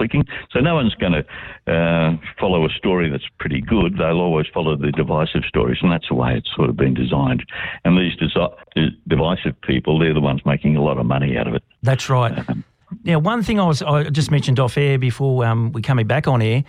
clicking. So no one's going to follow a story that's pretty good. They'll always follow the divisive stories, and that's the way it's sort of been designed. And these divisive people, they're the ones making a lot of money out of it. That's right. Now, one thing I just mentioned off air before we coming back on air,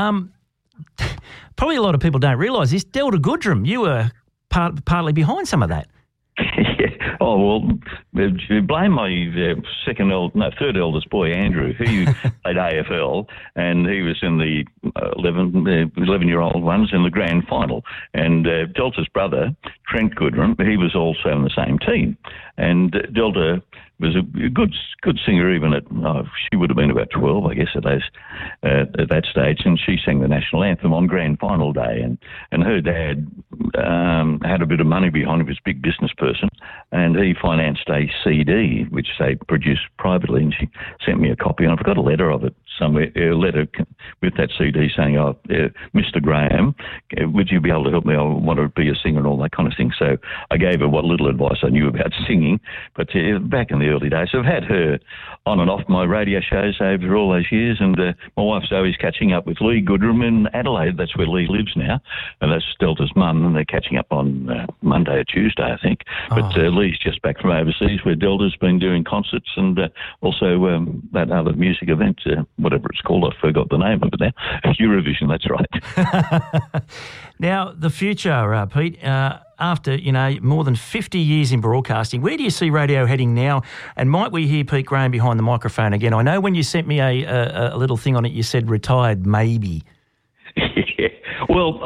probably a lot of people don't realise this. Delta Goodrem, you were partly behind some of that. Yeah. Oh, well, blame my third eldest boy, Andrew, who played AFL, and he was in the 11-year-old ones in the grand final. And Delta's brother, Trent Goodrem, he was also in the same team. And Delta was a good singer even at, she would have been about 12, I guess, at that stage, and she sang the national anthem on grand final day. And her dad had a bit of money behind him, he was a big business person, and he financed a CD, which they produced privately, and she sent me a copy, and I've got a letter of it somewhere, a letter with that CD saying, Mr. Graham, would you be able to help me? I want to be a singer and all that kind of thing. So I gave her what little advice I knew about singing, but back in the early days, I've had her on and off my radio shows over all those years, and my wife Zoe's catching up with Lee Goodrem in Adelaide. That's where Lee lives now, and that's Delta's mum, and they're catching up on Monday or Tuesday, I think. But Lee's just back from overseas where Delta's been doing concerts, and also that other music event, whatever it's called, I forgot the name of it now. Eurovision, that's right. Now, the future, Pete, after, more than 50 years in broadcasting, where do you see radio heading now? And might we hear Pete Graham behind the microphone again? I know when you sent me a little thing on it, you said retired maybe. Yeah. Well,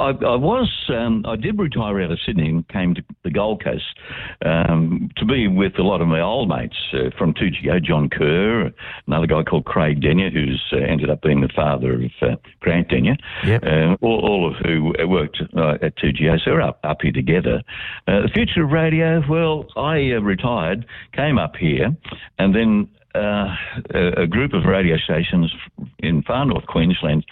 I did retire out of Sydney and came to the Gold Coast to be with a lot of my old mates from 2GO, John Kerr, another guy called Craig Denyer, who's ended up being the father of Grant Denyer, all of who worked at 2GO, so we're up here together. The future of radio, well, I retired, came up here, and then a group of radio stations in far north Queensland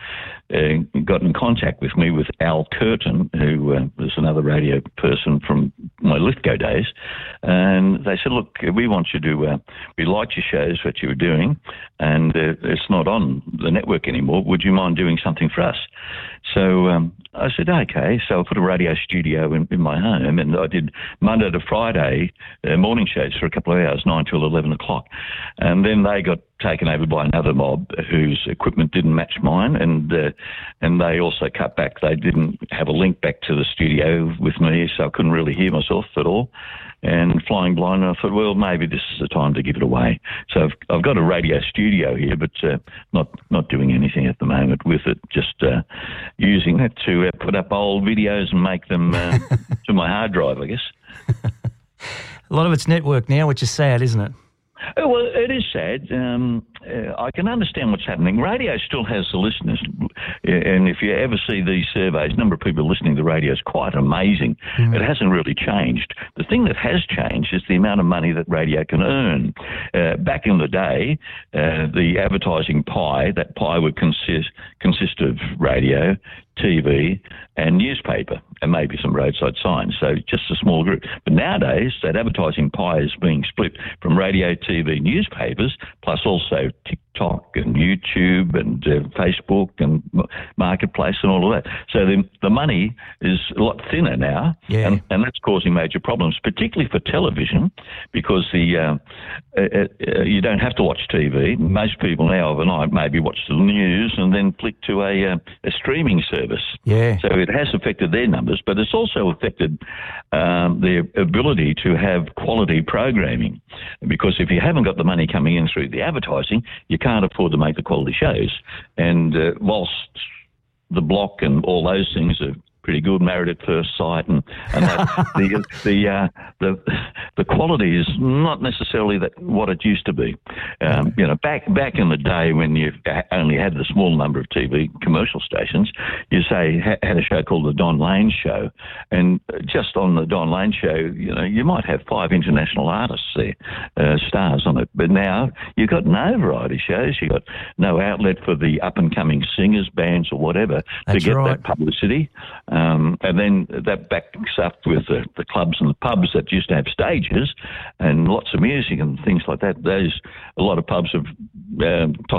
got in contact with me, with Al Curtin, who was another radio person from my Lithgow days, and they said, look, we want you to, we liked your shows, what you were doing, and it's not on the network anymore. Would you mind doing something for us? So I said, okay. So I put a radio studio in my home, and I did Monday to Friday morning shows for a couple of hours, 9 till 11 o'clock. And then they got taken over by another mob whose equipment didn't match mine, and they also cut back. They didn't have a link back to the studio with me, so I couldn't really hear myself at all. And flying blind, I thought, well, maybe this is the time to give it away. So I've got a radio studio here, but not doing anything at the moment with it, just using it to put up old videos and make them to my hard drive, I guess. A lot of it's network now, which is sad, isn't it? Well, it is sad. I can understand what's happening. Radio still has the listeners, and if you ever see these surveys, number of people listening to radio is quite amazing. It hasn't really changed. The thing that has changed is the amount of money that radio can earn. Back in the day, the advertising pie, that pie would consist of radio, TV and newspaper, and maybe some roadside signs, so just a small group. But nowadays, that advertising pie is being split from radio, TV, newspapers, plus also TikTok and YouTube and Facebook and Marketplace and all of that. So the money is a lot thinner now, and that's causing major problems, particularly for television, because you don't have to watch TV. Most people now overnight maybe watch the news and then flick to a streaming service. Yeah. So it has affected their numbers, but it's also affected their ability to have quality programming, because if you haven't got the money coming in through the advertising, you can't afford to make the quality shows. And whilst the Block and all those things are pretty good, Married at First Sight, and that, the quality is not necessarily what it used to be. Back in the day when you only had the small number of TV commercial stations, you had a show called the Don Lane Show, and just on the Don Lane Show, you might have 5 international artists there, stars on it. But now you've got no variety shows, you've got no outlet for the up and coming singers, bands, or whatever to get that publicity. And then that backs up with the clubs and the pubs that used to have stages and lots of music and things like that. A lot of pubs have